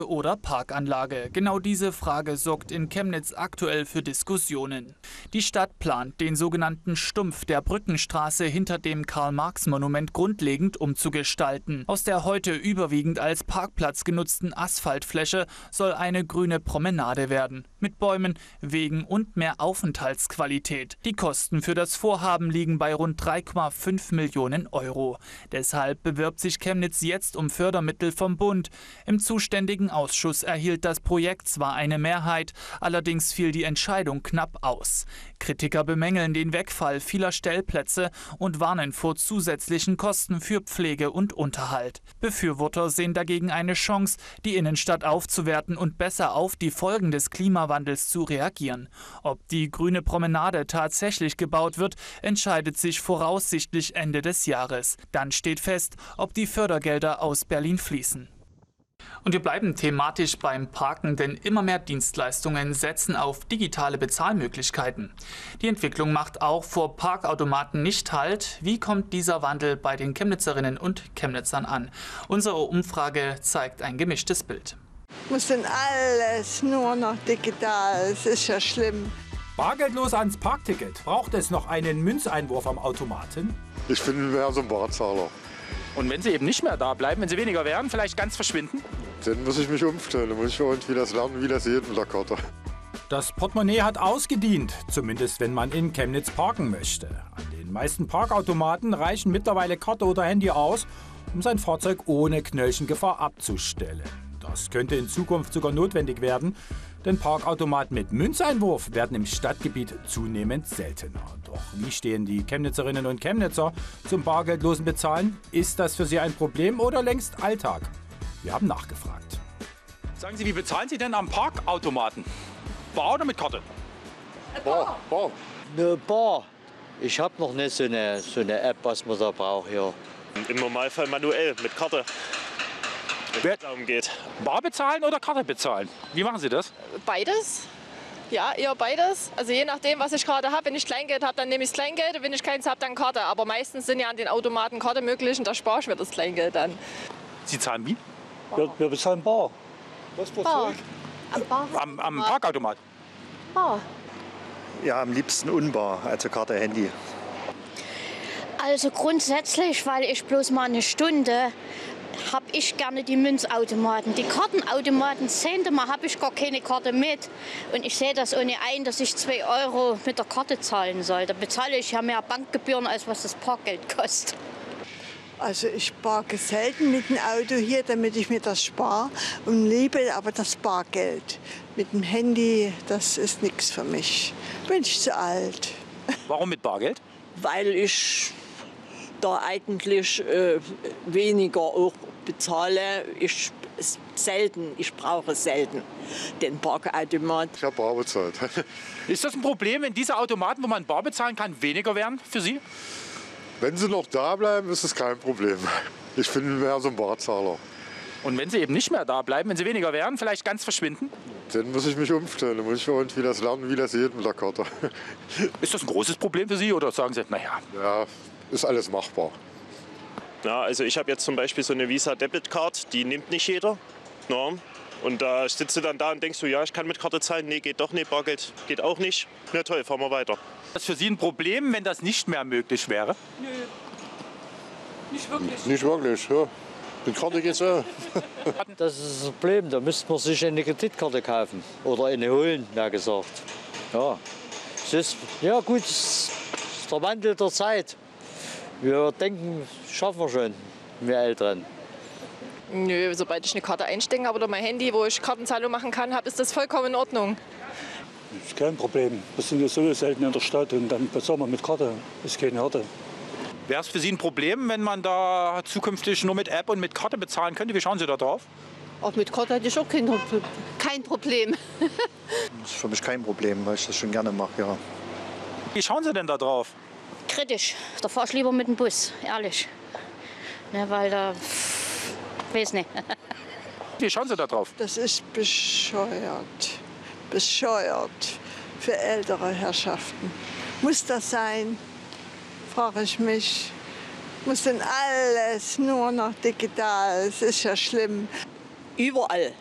oder Parkanlage? Genau diese Frage sorgt in Chemnitz aktuell für Diskussionen. Die Stadt plant, den sogenannten Stumpf der Brückenstraße hinter dem Karl-Marx-Monument grundlegend umzugestalten. Aus der heute überwiegend als Parkplatz genutzten Asphaltfläche soll eine grüne Promenade werden. Mit Bäumen, Wegen und mehr Aufenthaltsqualität. Die Kosten für das Vorhaben liegen bei rund 3,5 Millionen Euro. Deshalb bewirbt sich Chemnitz jetzt um Fördermittel vom Bund. Im zuständigen Ausschuss erhielt das Projekt zwar eine Mehrheit, allerdings fiel die Entscheidung knapp aus. Kritiker bemängeln den Wegfall vieler Stellplätze und warnen vor zusätzlichen Kosten für Pflege und Unterhalt. Befürworter sehen dagegen eine Chance, die Innenstadt aufzuwerten und besser auf die Folgen des Klimawandels zu reagieren. Ob die grüne Promenade tatsächlich gebaut wird, entscheidet sich voraussichtlich Ende des Jahres. Dann steht fest, ob die Fördergelder aus Berlin fließen. Und wir bleiben thematisch beim Parken, denn immer mehr Dienstleistungen setzen auf digitale Bezahlmöglichkeiten. Die Entwicklung macht auch vor Parkautomaten nicht Halt. Wie kommt dieser Wandel bei den Chemnitzerinnen und Chemnitzern an? Unsere Umfrage zeigt ein gemischtes Bild. Muss denn alles nur noch digital? Es ist ja schlimm. Bargeldlos ans Parkticket. Braucht es noch einen Münzeinwurf am Automaten? Ich finde, wir haben so einen Barzahler. Und wenn sie eben nicht mehr da bleiben, wenn sie weniger werden, vielleicht ganz verschwinden? Dann muss ich mich umstellen, dann muss ich irgendwie das lernen, wie das geht mit der Karte. Das Portemonnaie hat ausgedient, zumindest wenn man in Chemnitz parken möchte. An den meisten Parkautomaten reichen mittlerweile Karte oder Handy aus, um sein Fahrzeug ohne Knöllchengefahr abzustellen. Das könnte in Zukunft sogar notwendig werden, denn Parkautomaten mit Münzeinwurf werden im Stadtgebiet zunehmend seltener. Doch wie stehen die Chemnitzerinnen und Chemnitzer zum bargeldlosen Bezahlen? Ist das für sie ein Problem oder längst Alltag? Wir haben nachgefragt. Sagen Sie, wie bezahlen Sie denn am Parkautomaten? Bar oder mit Karte? Bar. Eine Bar. Ich habe noch nicht so eine App, was man da braucht hier. Im Normalfall manuell, mit Karte. Wenn es darum geht. Bar bezahlen oder Karte bezahlen? Wie machen Sie das? Beides. Ja, eher beides. Also je nachdem, was ich gerade habe. Wenn ich Kleingeld habe, dann nehme ich das Kleingeld. Und wenn ich keins habe, dann Karte. Aber meistens sind ja an den Automaten Karte möglich und da spare ich mir das Kleingeld dann. Sie zahlen wie? Wir bezahlen bar. Was Bar. Am Bar? Am Parkautomat? Bar. Ja, am liebsten unbar, also Karte, Handy. Also grundsätzlich, weil ich bloß mal eine Stunde habe ich gerne die Münzautomaten. Die Kartenautomaten, 10. Mal habe ich gar keine Karte mit. Und ich sehe das ohne ein, dass ich 2 Euro mit der Karte zahlen soll. Da bezahle ich ja mehr Bankgebühren, als was das Parkgeld kostet. Also ich parke selten mit dem Auto hier, damit ich mir das spare. Und liebe aber das Bargeld. Mit dem Handy, das ist nichts für mich. Bin ich zu alt. Warum mit Bargeld? Weil ich da eigentlich weniger auch bezahle. Ich brauche selten den Parkautomat. Ich habe bar bezahlt. Ist das ein Problem, wenn diese Automaten, wo man bar bezahlen kann, weniger werden für Sie? Wenn sie noch da bleiben, ist es kein Problem. Ich bin mehr so ein Barzahler. Und wenn sie eben nicht mehr da bleiben, wenn sie weniger werden, vielleicht ganz verschwinden? Dann muss ich mich umstellen, dann muss ich irgendwie das lernen, wie das geht mit der Karte. Ist das ein großes Problem für Sie oder sagen Sie, naja? Ja, ist alles machbar. Ja, also ich habe jetzt zum Beispiel so eine Visa Debit Card, die nimmt nicht jeder. Ja, und da sitzt du dann da und denkst du, ja, ich kann mit Karte zahlen. Nee, geht doch nicht, Bargeld geht auch nicht. Na toll, fahren wir weiter. Ist das für Sie ein Problem, wenn das nicht mehr möglich wäre? Nö, nicht wirklich. Nicht wirklich, ja. Mit Karte geht's auch. Das ist das Problem, da müsste man sich eine Kreditkarte kaufen oder eine holen, mehr gesagt. Ja, ja gut, es ist der Wandel der Zeit. Wir denken, schaffen wir schon, wir Älteren. Nö, sobald ich eine Karte einstecken habe oder mein Handy, wo ich Kartenzahlung machen kann, ist das vollkommen in Ordnung. Das ist kein Problem. Wir sind ja so selten in der Stadt und dann bezahlen wir mit Karte. Das ist keine Hürde. Wäre es für Sie ein Problem, wenn man da zukünftig nur mit App und mit Karte bezahlen könnte? Wie schauen Sie da drauf? Auch mit Karte hätte ich auch kein Problem. Das ist für mich kein Problem, weil ich das schon gerne mache, ja. Wie schauen Sie denn da drauf? Kritisch. Da fahre ich lieber mit dem Bus, ehrlich. Ne, weil da, weiß nicht. Wie schauen Sie da drauf? Das ist bescheuert. Bescheuert für ältere Herrschaften. Muss das sein? Frage ich mich. Muss denn alles nur noch digital? Es ist ja schlimm. Überall.